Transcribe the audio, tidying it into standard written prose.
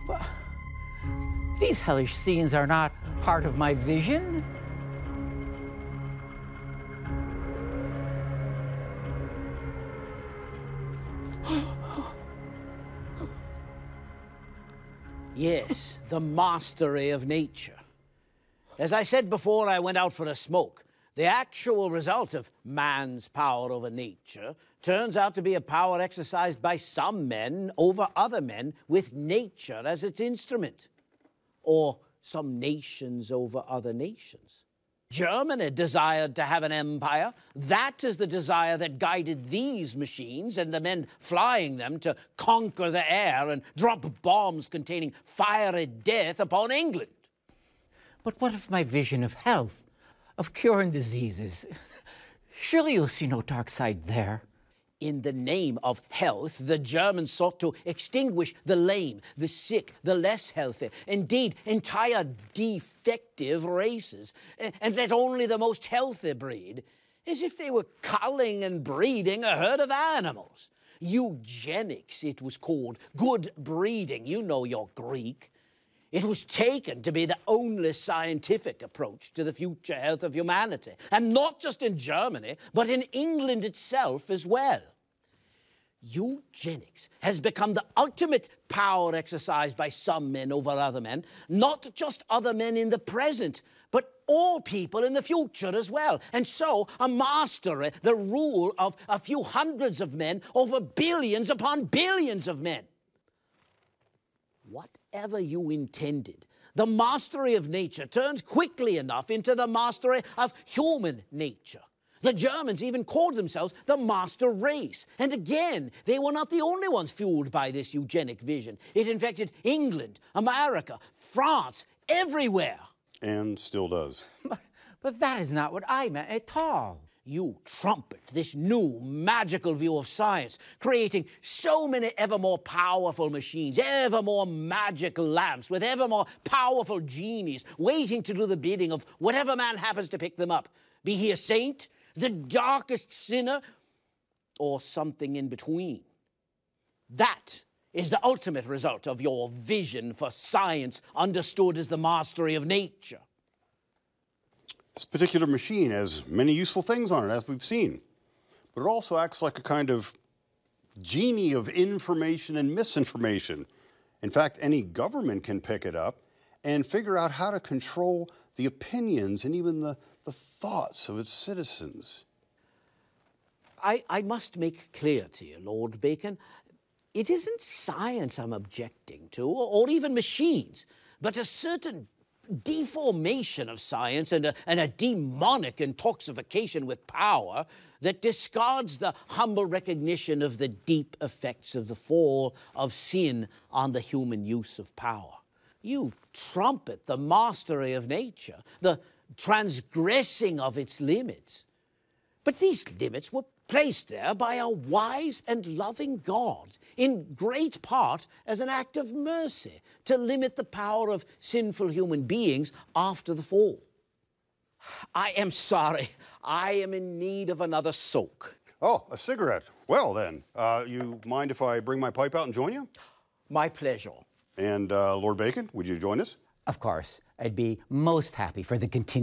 These hellish scenes are not part of my vision. Yes, the mastery of nature. As I said before I went out for a smoke, the actual result of man's power over nature turns out to be a power exercised by some men over other men with nature as its instrument, or some nations over other nations. Germany desired to have an empire. That is the desire that guided these machines and the men flying them to conquer the air and drop bombs containing fiery death upon England. But what of my vision of health, of curing diseases? Surely you'll see no dark side there. In the name of health, the Germans sought to extinguish the lame, the sick, the less healthy, indeed, entire defective races, and let only the most healthy breed, as if they were culling and breeding a herd of animals. Eugenics, it was called, good breeding. You know your Greek. It was taken to be the only scientific approach to the future health of humanity, and not just in Germany, but in England itself as well. Eugenics has become the ultimate power exercised by some men over other men, not just other men in the present, but all people in the future as well. And so a mastery, the rule of a few hundreds of men over billions upon billions of men. Whatever you intended, the mastery of nature turned quickly enough into the mastery of human nature. The Germans even called themselves the master race. And again, they were not the only ones fueled by this eugenic vision. It infected England, America, France, everywhere. And still does. But that is not what I meant at all. You trumpet this new magical view of science, creating so many ever more powerful machines, ever more magical lamps with ever more powerful genies waiting to do the bidding of whatever man happens to pick them up, be he a saint, the darkest sinner, or something in between. That is the ultimate result of your vision for science understood as the mastery of nature. This particular machine has many useful things on it, as we've seen, but it also acts like a kind of genie of information and misinformation. In fact, any government can pick it up and figure out how to control the opinions and even the thoughts of its citizens. I must make clear to you, Lord Bacon, it isn't science I'm objecting to, or even machines, but a certain deformation of science and a demonic intoxication with power that discards the humble recognition of the deep effects of the fall of sin on the human use of power. You trumpet the mastery of nature, the transgressing of its limits. But these limits were placed there by a wise and loving God, in great part as an act of mercy, to limit the power of sinful human beings after the fall. I am sorry, I am in need of another soak. Oh, a cigarette. Well then, you mind if I bring my pipe out and join you? My pleasure. And Lord Bacon, would you join us? Of course, I'd be most happy for the continued